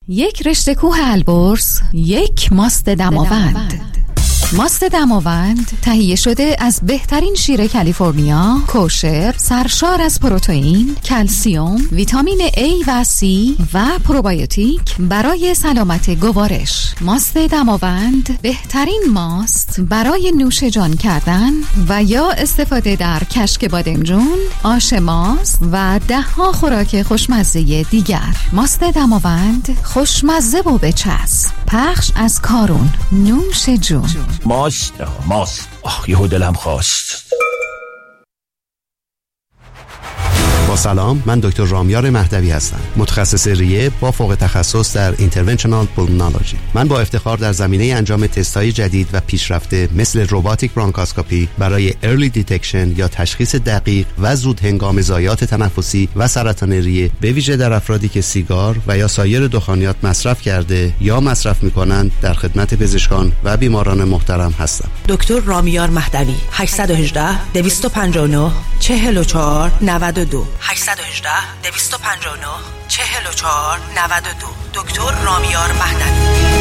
یک رشته کوه البرز، یک ماست دماوند. ماست دماوند تهیه شده از بهترین شیر کالیفرنیا، کوشر، سرشار از پروتئین، کلسیم، ویتامین A و C و پروبیوتیک برای سلامت گوارش. ماست دماوند بهترین ماست برای نوش جان کردن و یا استفاده در کشک بادمجون، آش ماست و ده‌ها خوراک خوشمزه دیگر. ماست دماوند خوشمزه و بچسب. پخش از کارون. نوش جون. ماست یهو دلم خواست. با سلام، من دکتر رامیار مهدوی هستم، متخصص ریه با فوق تخصص در اینترونشنال پولمونولوژی. من با افتخار در زمینه انجام تست‌های جدید و پیشرفته مثل روباتیک برانکاسکوپی برای ارلی دیتکشن یا تشخیص دقیق و زود هنگام ضایعات تنفسی و سرطان ریه، به ویژه در افرادی که سیگار و یا سایر دخانیات مصرف کرده یا مصرف می‌کنند، در خدمت پزشکان و بیماران محترم هستم. دکتر رامیار مهدوی 818 259 44 92 818 259 44 92. دکتر رامیار مهدوی.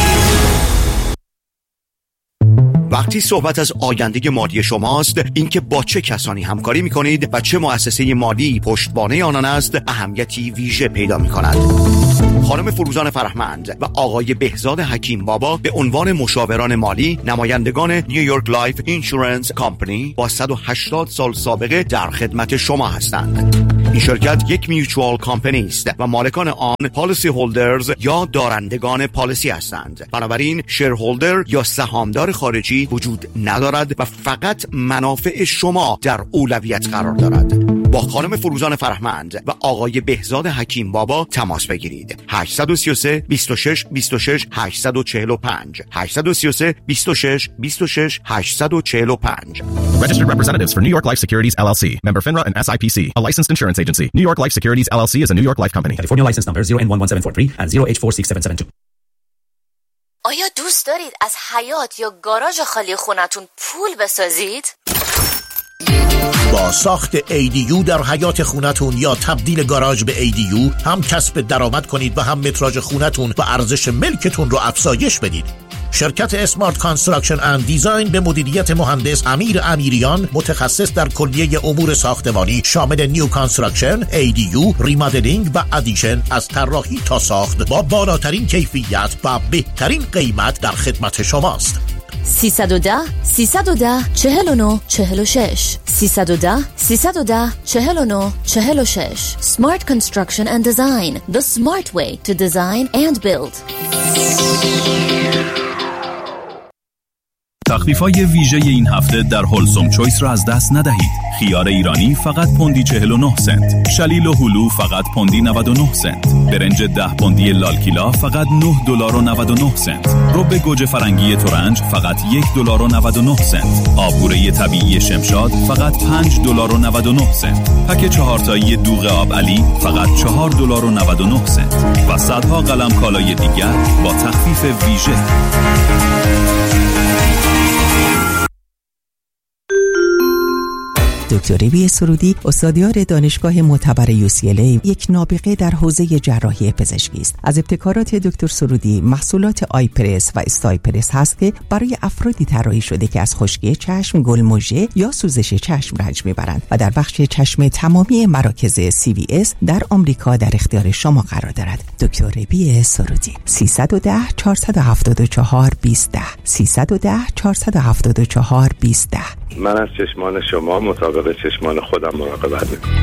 وقتی صحبت از آینده مالی شماست، اینکه با چه کسانی همکاری می‌کنید و چه مؤسسه مالی پشتوانه آنان است، اهمیتی ویژه پیدا می‌کند. خانم فروزان فرهمند و آقای بهزاد حکیم بابا به عنوان مشاوران مالی نمایندگان نیویورک لایف اینشورنس کمپانی با 180 سال سابقه در خدمت شما هستند. این شرکت یک میوچوال کمپانی است و مالکان آن پالیسی هولدرز یا دارندگان پالیسی هستند. بنابراین شیرهولدر یا سهامدار خارجی وجود ندارد و فقط منافع شما در اولویت قرار دارد. با خانم فروزان فرهمند و آقای بهزاد حکیم بابا تماس بگیرید. 833 26 26 845 833 26 26 845. Registered representatives for New York Life Securities LLC, member FINRA and SIPC, a licensed insurance agency. New York Life Securities LLC is a New York Life company. California license number 0N11743 and 0H46772. آیا دوست دارید از حیاط یا گاراژ خالی خونتون پول بسازید؟ با ساخت ADU در حیاط خونتون یا تبدیل گاراژ به ADU هم کسب درآمد کنید و هم متراژ خونتون و ارزش ملکتون رو افزایش بدید. شرکت اسمارت کانستراکشن اند دیزاین به مدیریت مهندس امیر امیریان، متخصص در کلیه امور ساختمانی شامل نیو کانستراکشن، ADU، ریمادلینگ و ادیشن، از طراحی تا ساخت با بالاترین کیفیت و بهترین قیمت در خدمت شماست. 310 310 49 46 310 310 49 46. Smart Construction and Design, the smart way to design and build. تخفیف‌های ویژه این هفته در هولسوم چویس را از دست ندهید. خیار ایرانی فقط پوندی 49 سنت، شلیل و هلو فقط پوندی 99 سنت، برنج 10 پوندی لالکیلا فقط $9.99، رب گوجه فرنگی ترنج فقط $1.99، آبگوره طبیعی شمشاد فقط $5.99، پک 4 تایی دوغ آب علی فقط $4.99 و صدها قلم کالای دیگر با تخفیف ویژه. دکتر ربی سرودی، استادیار دانشگاه معتبر UCLA، یک نابغه در حوزه جراحی پزشکی است. از ابتکارات دکتر سرودی محصولات آیپرس و استایپرس هست که برای افرادی طراحی شده که از خشکی چشم، گلمژه یا سوزش چشم رنج میبرند و در بخش چشم تمامی مراکز CVS در آمریکا در اختیار شما قرار دارد. دکتر ربی سرودی 310 474 20 310 474 20. من از چشمان شما مطابق چشمان خودم مراقبت میکنم.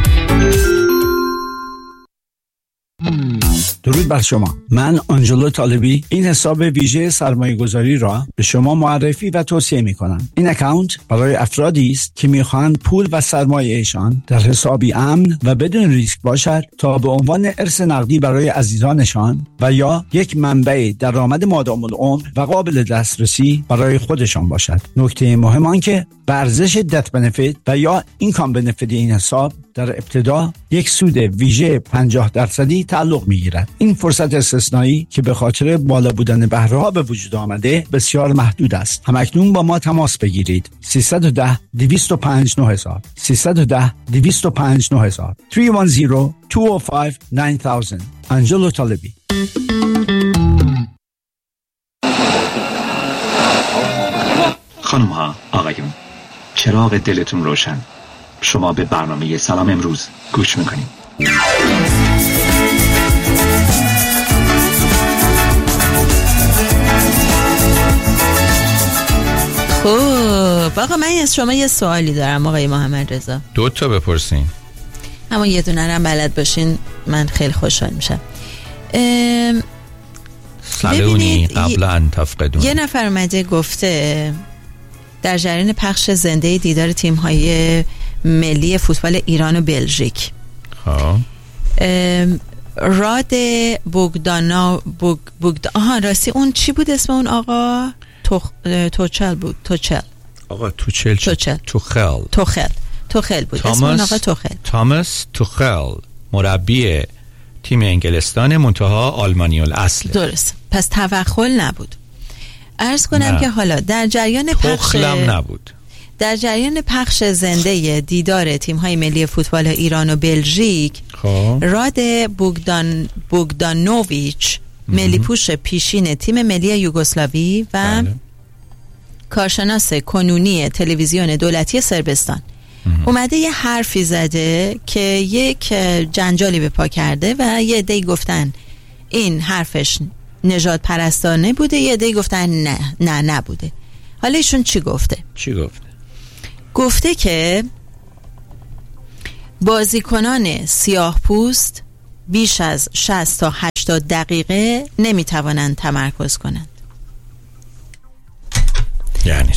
درود بر شما. من آنجلو طالبی این حساب ویژه سرمایه گذاری را به شما معرفی و توصیه می کنم. این اکانت برای افرادی است که می خواهند پول و سرمایه ایشان در حسابی امن و بدون ریسک باشد تا به عنوان ارث نقدی برای عزیزانشان و یا یک منبع درآمد مادام العمر و قابل دسترسی برای خودشان باشد. نکته مهم آن که به ارزش دت بنفیت و یا اینکام بنفیت این حساب در ابتدا یک سود ویژه 50% تعلق می‌گیرد. این فرصت استثنایی که به خاطر بالا بودن بهره‌ها به وجود آمده بسیار محدود است. همکنون با ما تماس بگیرید. 310 205 9000 310 205 9000 310 205 9000. انجلو طالبی. خانم ها، آقایون، چراغ دلتون روشن. شما به برنامه سلام امروز گوش میکنید. خب آقا، من از شما یه سوالی دارم آقای محمد رضا. 2 تا بپرسین. اما یه دونه هم بلد باشین من خیلی خوشحال میشم. سلونی قبل ان تفقدون. یه نفر اومده گفته در جریان پخش زنده دیدار تیم‌های ملی فوتبال ایران و بلژیک، راد راستی اون چی بود اسم اون آقا؟ توچل بود. آقا توخل بود اسم اون آقا. تاماس توخل، مربی تیم انگلستان منتها آلمانی الاصل. درست، پس توخل نبود. عرض کنم که حالا در جریان پخش زنده دیدار تیم‌های ملی فوتبال ایران و بلژیک، راد بوگدانوویچ، ملی پوش پیشین تیم ملی یوگسلاوی و کارشناس کنونی تلویزیون دولتی صربستان اومده یه حرفی زده که یک جنجالی به پا کرده و یه عده‌ای گفتن این حرفش نژاد پرستانه بوده، یه عده‌ای گفتن نه نبوده. حالا ایشون چی گفته؟ گفته که بازیکنان سیاه پوست بیش از 60 تا 80 دقیقه نمیتوانند تمرکز کنند. یعنی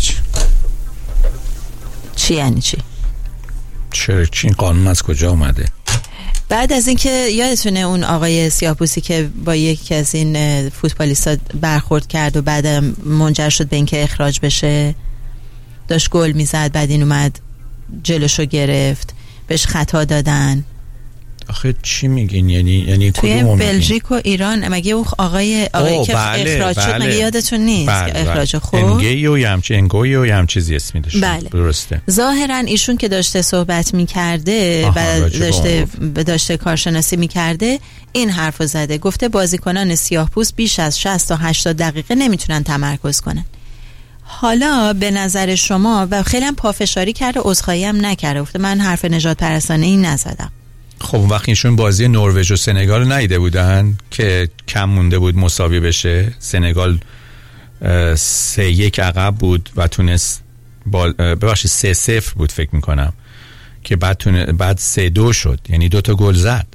چی؟ یعنی چی؟ چرا این قانون از کجا اومده؟ بعد از اینکه یادتونه اون آقای سیاه‌پوستی که با یکی از این فوتبالیستا برخورد کرد و بعد منجر شد به اینکه اخراج بشه، داشت گل میزد، بعد این اومد جلوشو گرفت، بهش خطا دادن. آخه چی میگین؟ یعنی توی بلژیک و ایران مگه اون آقای که اخراج شد مگه یادتون نیست که اخراج خود انگویو یا هم چیزی اسمی داشت. درسته. ظاهرا ایشون که داشته صحبت میکرده و داشته کارشناسی میکرده این حرفو زده، گفته بازیکنان سیاه‌پوست بیش از 60 تا 80 دقیقه نمیتونن تمرکز کنن. حالا به نظر شما، و خیلی هم پافشاری کرده، عذرخواهی هم نکرده، گفته من حرف نژاد پرستانه این نزدم. خب وقتی ایشون بازی نروژ و سنگال رو ندیده بودن که کم مونده بود مساوی بشه، سنگال 3-1 عقب بود و تونست ببخشید 3-0 بود فکر میکنم که بعد 3-2 شد، یعنی 2 تا گل زد.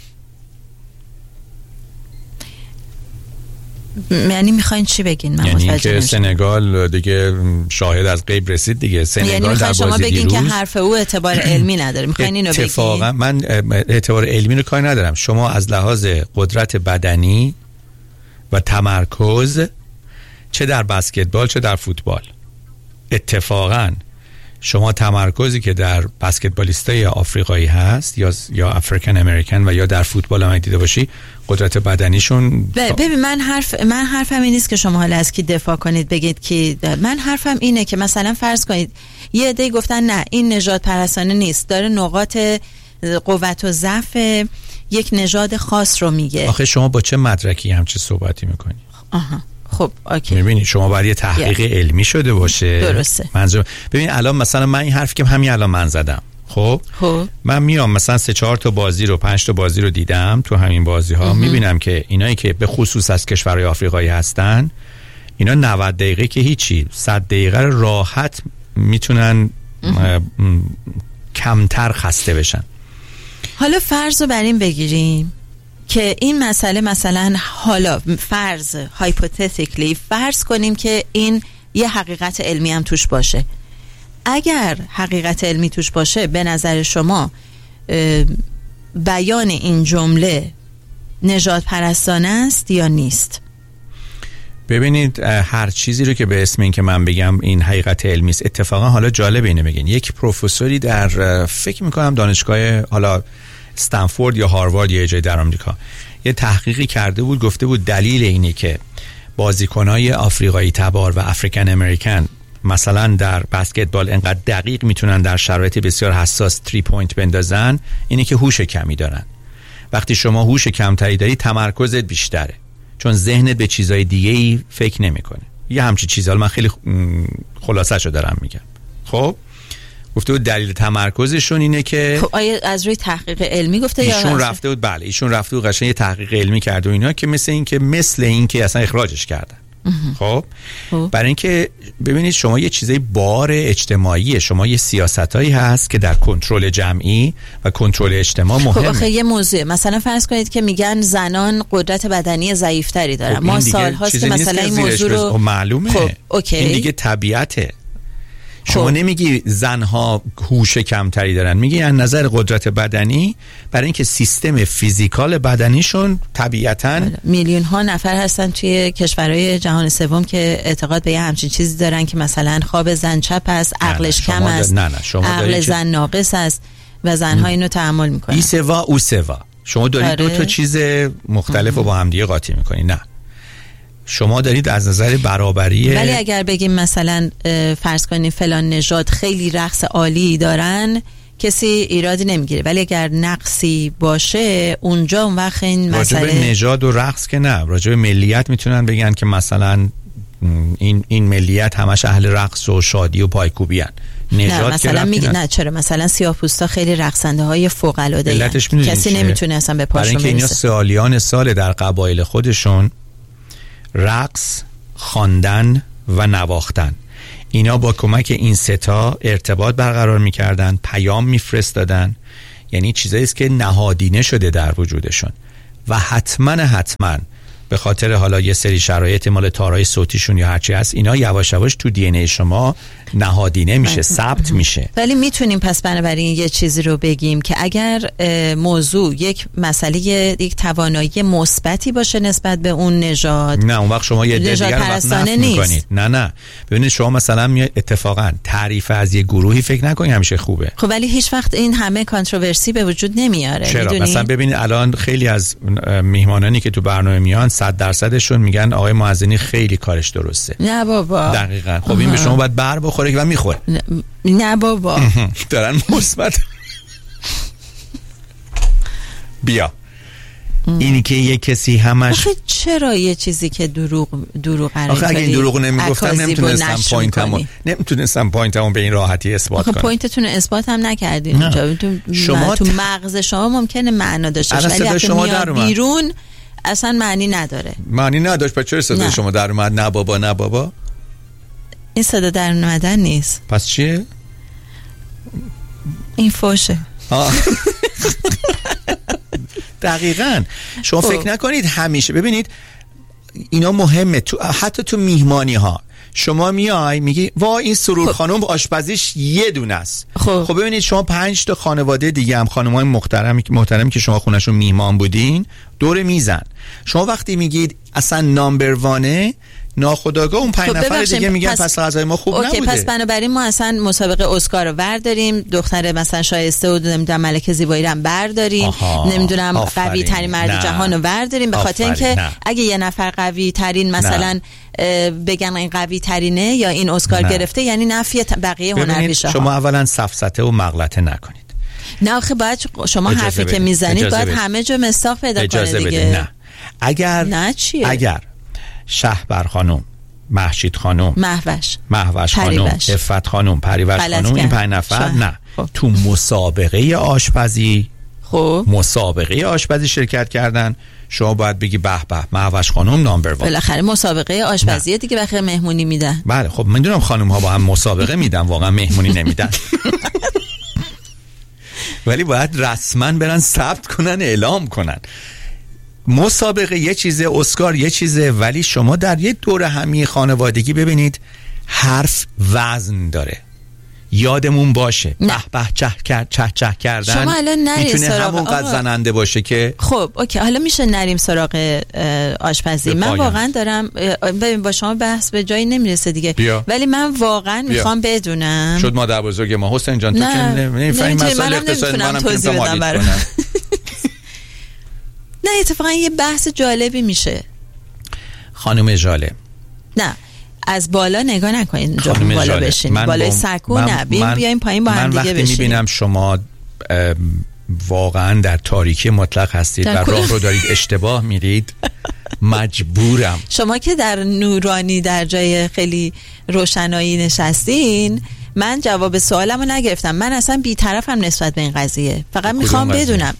یعنی میخواین چی بگین؟ من یعنی که سنگال دیگه شاهد از غیب رسید دیگه. سنگال یعنی در بازی شما بگین دیروز که حرف او اعتبار علمی نداره، میخواین اینو بگین؟ اتفاقا من اعتبار علمی رو کاری ندارم. شما از لحاظ قدرت بدنی و تمرکز، چه در بسکتبال چه در فوتبال، اتفاقا شما تمرکزی که در بسکتبالیستای آفریقایی هست یا افریکن امریکن و یا در فوتبال هم دیده باشی، قدرت بدنیشون ببین من حرفم این نیست که شما حالا از کی دفاع کنید بگید که من حرفم اینه که مثلا فرض کنید یه عده گفتن نه این نژاد پرستانه نیست، داره نقاط قوت و ضعف یک نژاد خاص رو میگه. آخه شما با چه مدرکی همچه صحبتی میکنی؟ خب اوکی. میبینی شما باید یه تحقیق علمی شده باشه. درسته. منظور ببین الان مثلا من این حرفی که همین الان من زدم، خب من میام مثلا 3-4 تا بازی رو 5 تا بازی رو دیدم، تو همین بازی ها میبینم که اینایی که به خصوص از کشورهای آفریقایی هستن، اینا 90 دقیقه که هیچی، 100 دقیقه راحت میتونن کمتر خسته بشن. حالا فرض رو بر این بگیریم که این مسئله مثلا حالا هایپوتتیکلی فرض کنیم که این یه حقیقت علمی هم توش باشه. اگر حقیقت علمی توش باشه، به نظر شما بیان این جمله نژاد پرستانه است یا نیست؟ ببینید هر چیزی رو که به اسم این که من بگم این حقیقت علمی است، اتفاقا حالا جالب اینه بگین یک پروفسوری در فکر میکنم دانشگاه حالا استنفورد یا هاروارد یا جای در آمریکا یه تحقیقی کرده بود، گفته بود دلیل اینه که بازیکنای آفریقایی تبار و افریکن امریکن مثلا در بسکتبال انقدر دقیق میتونن در شرایط بسیار حساس 3 پوینت بندازن، اینه که هوش کمی دارن. وقتی شما هوش کمتری داری تمرکزت بیشتره، چون ذهنت به چیزای دیگه‌ای فکر نمیکنه. یه همچی چیزا، من خیلی خلاصه‌شو دارم میگم. خب گفته بود دلیل تمرکزشون اینه که خب آیا از روی تحقیق علمی گفته یا ایشون رفته بود؟ بله ایشون رفته بود قشنگ یه تحقیق علمی کرد و اینا که مثل این که اصلا اخراجش کردن. خب برای اینکه ببینید شما یه چیزای بار اجتماعیه، شما یه سیاستایی هست که در کنترل جمعی و کنترل اجتماع مهمه. خب آخه یه موضوع مثلا فرض کنید که میگن زنان قدرت بدنی ضعیفتری دارن. خب ما سال‌هاست که مثلا این موضوع رو معلومه. خب اوکی. این دیگه طبیعته. شما نمیگی زنها هوش کمتری دارن، میگی از نظر قدرت بدنی برای اینکه سیستم فیزیکال بدنیشون طبیعتاً میلیون ها نفر هستن توی کشورهای جهان سوم که اعتقاد به یه همچین چیزی دارن که مثلا خواب زن چپ است، عقلش کم است، عقل زن ناقص است و زنها اینو تحمل میکنن. ای سوا او سوا. شما دارید دو تا چیز مختلف رو با هم دیگه قاطی میکنید. نه، شما دارید از نظر برابری. ولی اگر بگیم مثلا فرض کنیم فلان نژاد خیلی رقص عالی دارن، کسی ایرادی نمیگیره، ولی اگر نقصی باشه اونجا اون وقت این مسئله راجب نژاد و رقص که نه، راجب ملیت میتونن بگن که مثلا این ملیت همش اهل رقص و شادی و پایکوبی ان. نه مثلا میگه نه چرا مثلا سیاه‌پوستا خیلی رقصنده های فوق العاده ان، کسی نمیتونه اصلا به پاشون برسه. برای اینکه اینا سالیان سال در قبایل خودشون رقص، خواندن و نواختن، اینا با کمک این ستا ارتباط برقرار میکردن، پیام میفرستادن، یعنی چیزایی است که نهادینه شده در وجودشون و حتما به خاطر حالا یه سری شرایط مال تارای صوتیشون یا هرچی هست اینا یواش یواش تو دی ان ای شما نهادینه میشه، ثبت میشه. ولی میتونیم پس بنابراین یه چیزی رو بگیم که اگر موضوع یک مسئله یک توانایی مثبتی باشه نسبت به اون نژاد، نه اون وقت شما یه دیگر وقت نفی میکنید. نه ببینید شما مثلا میاد اتفاقا تعریف از یه گروهی فکر نکنید همیشه خوبه. خب ولی هیچ وقت این همه کانتروورسی به وجود نمیاره. چرا؟ مثلا ببینید الان خیلی از میهمانانی که تو برنامه میان 100%شون میگن آقای معزنی خیلی کارش درسته. نه بابا. دقیقاً. خب این به شما باید بر بخوره و میخوره. نه بابا. دارن مثبت. بیا. اینی که یه کسی همش آخه چرا یه چیزی که دروغ قراره. آخه اگه این دروغ نمیگفتم نمیتونستم پوینتمو به این راحتی اثبات کنم. پوینتتون رو اثبات هم نکردین اونجا. شما تو مغز شما ممکنه معنا داشته باشه ولی وقتی میاد بیرون اصلا معنی نداره. معنی نداشت. پس چرا صدای شما در اومد؟ نه بابا نه بابا. این صدا در اومدن نیست. پس چیه؟ این فوشه. دقیقاً. شما فکر نکنید همیشه ببینید اینا مهمه. حتی تو میهمانی ها شما میای میگی وا این سرور خانم آشپزیش یه دونه است. خب ببینید شما 5 تا خانواده دیگه هم خانم‌های محترمی که شما خونه‌شون میهمان بودین دور میزن. شما وقتی میگید اصلا نامبر وانه ناخودآگاه اون 5 نفر دیگه میگن پس غذای ما خوب نبوده. پس بنابراین ما اصلا مسابقه اسکار رو برداریم، دختر مثلا شایسته و نمیدونم ملکه زیبایی رو برداریم، نمیدونم قوی ترین مرد جهان رو برداریم، به خاطر اینکه اگه یه نفر قوی ترین مثلا بگن این قوی ترینه یا این اسکار گرفته یعنی نفی بقیه هنرپیشه ها. شما اولا سفسطه و مغلطه نکنید. نه آخه باید شما حرفی که میزنید باید همه جا مصداق پیدا کنه دیگه. اگر شهبر خانم، محشید خانم، مهوش خانم، عفت خانم، پریوش خانم، این 5 نفر نه تو مسابقه آشپزی شرکت کردن، شما باید بگی به به مهوش خانم نامبر 1. بالاخره مسابقه آشپزی دیگه بخیر مهمونی میدن. بله خب میدونم خانم ها با هم مسابقه میدن، واقعا مهمونی نمیدن. ولی باید رسما برن ثبت کنن، اعلام کنن. مسابقه یه چیزه، اسکار یه چیزه، ولی شما در یه دور همی خانوادگی ببینید حرف وزن داره. یادمون باشه به به چه کردن میتونه همونقدر زننده باشه که خب اوکی حالا میشه نریم سراغ آشپزی. من واقعا دارم با شما بحث به جایی نمیرسه دیگه ولی من واقعا میخوام بدونم شد مادر بزرگ ما حسین جان تو که نمیفهمی مسائل اقتصادی منم توضیح بدم. نه اتفاقا یه بحث جالبی میشه. خانم جالب نه از بالا نگاه نکنید اونجا بالا بشین بالای سکو نه بیایم پایین با هم دیگه بشین. من وقتی میبینم شما واقعا در تاریکی مطلق هستید و راه رو دارید اشتباه میرید مجبورم. شما که در نورانی در جای خیلی روشنایی نشستین، من جواب سوالمو نگرفتم. من اصلا بی‌طرفم نسبت به این قضیه. فقط میخوام بدونم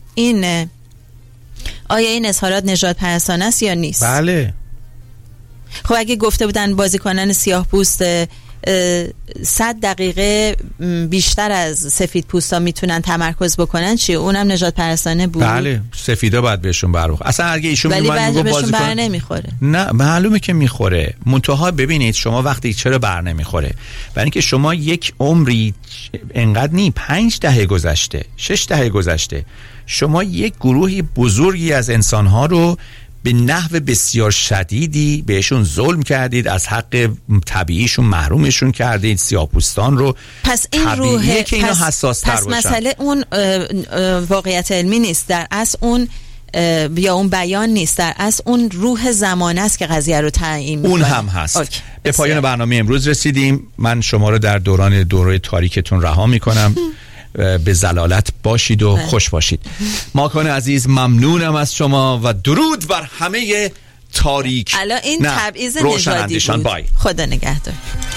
آیا این اظهارات نژاد پرستانه است یا نیست؟ بله. خب اگه گفته بودن بازیکنان سیاه‌پوست 100 دقیقه بیشتر از سفید پوستا میتونن تمرکز بکنن، چی؟ اونم نژاد پرستانه بود؟ بله، سفیدا باید بهشون برخوره. اصلا اگه ایشون ولی میگه بهشون بر نمیخوره. نه معلومه که میخوره. منتها ببینید شما وقتی چرا بر نمیخوره؟ برای اینکه شما یک عمری انقدر 5 دهه گذشته، 6 دهه گذشته، شما یک گروهی بزرگی از انسانها رو به نحو بسیار شدیدی بهشون ظلم کردید، از حق طبیعیشون محرومشون کردید، سیاه‌پوستان رو. پس این روحه که اینا حساس تر باشن. پس مسئله اون واقعیت علمی نیست، در اصل اون یا اون بیان نیست، در اصل اون روح زمانه است که قضیه رو تعیین می‌کنه. اون هم هست. به پایان برنامه امروز رسیدیم. من شما رو در دوران دوره تاریکتون رها می‌کنم. به زلالت باشید و خوش باشید. ماکان عزیز ممنونم از شما و درود بر همه تاریک. الان این تبعیض نژادی بود. بای. خدا نگهدار.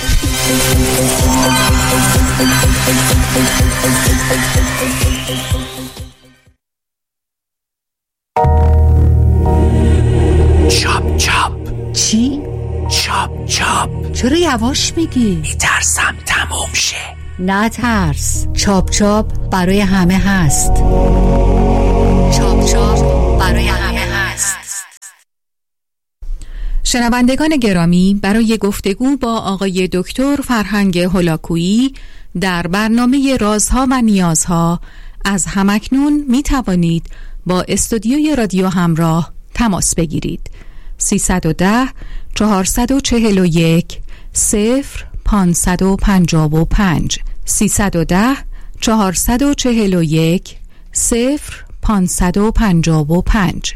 چاپ چاپ. چی؟ چاپ چاپ. چرا یواش میگی؟ میترسم تموم شه. نه ترس، چاپ چاپ برای همه هست. چاپ چاپ برای همه هست. شنوندگان گرامی، برای گفتگو با آقای دکتر فرهنگ هولاکویی در برنامه رازها و نیازها از همکنون می توانید با استودیوی رادیو همراه تماس بگیرید. 310 441 0555 310 441 0555.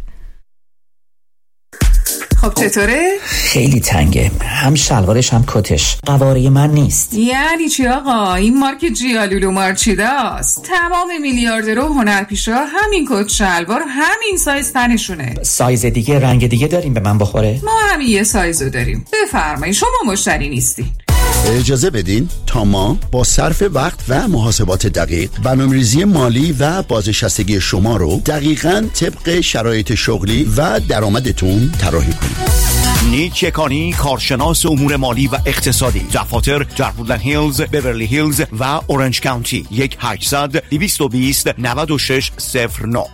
خب چطوره؟ خیلی تنگه، هم شلوارش هم کتش قواره من نیست. یعنی چی آقا؟ این مارک جیالولو مارچیداست. تمام میلیاردرها و هنرپیشا همین کت شلوار همین سایز تنشونه. سایز دیگه، رنگ دیگه داریم به من بخوره؟ ما همین یه سایزو داریم. بفرمایید، شما مشتری نیستی. اجازه بدین تا ما با صرف وقت و محاسبات دقیق برنامه‌ریزی مالی و بازنشستگی شما رو دقیقاً طبق شرایط شغلی و درآمدتون طراحی کنیم. نیک یکانی، کارشناس امور مالی و اقتصادی، دفاتر در وودلند هیلز، بیورلی هیلز و اورنج کانتی. 1-800-220-9609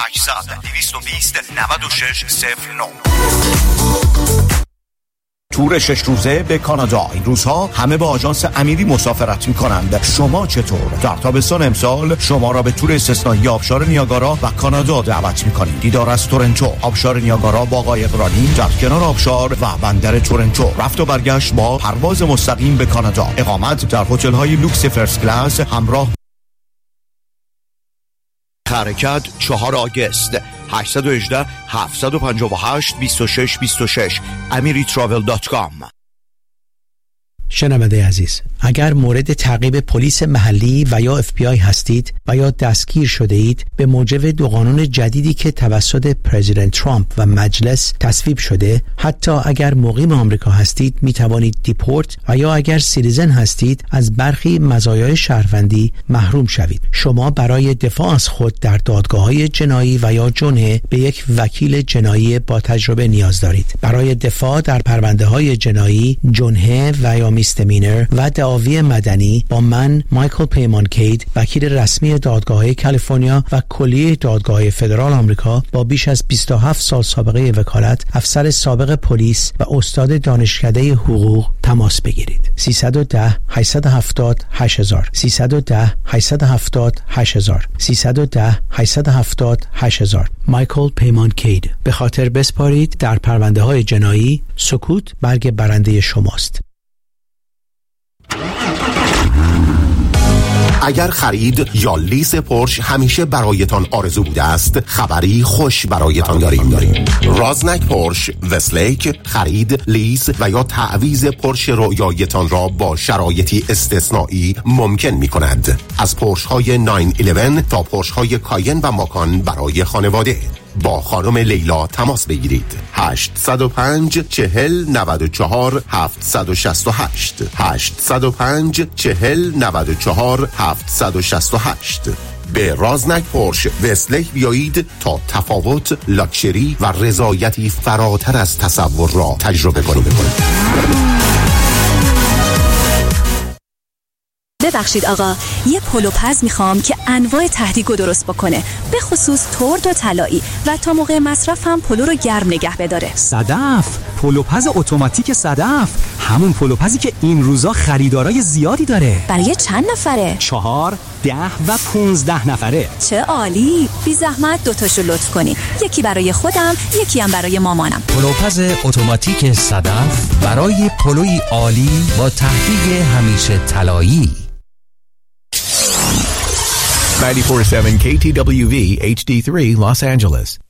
1-800-220-9609. تور 6 روزه به کانادا. این روزها همه با آژانس امیری مسافرت می‌کنند. شما چطور؟ در تابستان امسال شما را به تور استثنایی آبشار نیاگارا و کانادا دعوت می‌کنیم. دیدار از تورنتو، آبشار نیاگارا با قایقرانی در کنار آبشار و بندر تورنتو. رفت و برگشت با پرواز مستقیم به کانادا. اقامت در هتل‌های لوکس فرست کلاس همراه. حرکت 4 آگست 818-758-2626 amiritravel.com. شنونده عزیز، اگر مورد تعقیب پلیس محلی و یا FBI هستید و یا دستگیر شده اید به موجب دو قانون جدیدی که توسط پرزیدنت ترامپ و مجلس تصویب شده، حتی اگر مقیم آمریکا هستید می توانید دیپورت و یا اگر سیتیزن هستید از برخی مزایای شهروندی محروم شوید. شما برای دفاع از خود در دادگاه‌های جنایی و یا جنحه به یک وکیل جنایی با تجربه نیاز دارید. برای دفاع در پرونده‌های جنایی، جنحه و یا میستمینر و دعاوی مدنی با من مایکل پیمانکید، وکیل رسمی دادگاه کالیفرنیا و کلیه دادگاه فدرال آمریکا با بیش از 27 سال سابقه وکالت، افسر سابق پلیس و استاد دانشکده حقوق تماس بگیرید. 310-870-8000 310-870-8000 310-870-8000. مایکل پیمانکید. به خاطر بسپارید در پرونده های جنایی، سکوت برگ برنده شماست. اگر خرید یا لیز پورش همیشه برایتان آرزو بوده است، خبری خوش برایتان داریم. رازنک پورش وستلیک خرید، لیز و یا تعویض پورش رویایتان را با شرایطی استثنایی ممکن می کند. از پورش های 911 تا پورش های کاین و ماکان برای خانواده، با خانم لیلا تماس بگیرید. 805 40 94 768 805 40 94 768. به رازنک پورش وستلیک بیایید تا تفاوت، لاکچری و رضایتی فراتر از تصور را تجربه کنید. ببخشید آقا، یه پلوپز میخوام که انواع ته‌دیگو درست بکنه، به خصوص ترد و طلایی، و تا موقع مصرف هم پلو رو گرم نگه بداره. صدف، پلوپز اتوماتیک صدف، همون پلوپزی که این روزا خریدارای زیادی داره. برای چند نفره؟ 4، 10 و 15 نفره. چه عالی! بی زحمت دوتاشو لطف کنی، یکی برای خودم، یکی هم برای مامانم. پلوپز اتوماتیک صدف برای پلوی عالی با ته‌دیگ همیشه طلایی. 94.7 KTWV HD3 Los Angeles.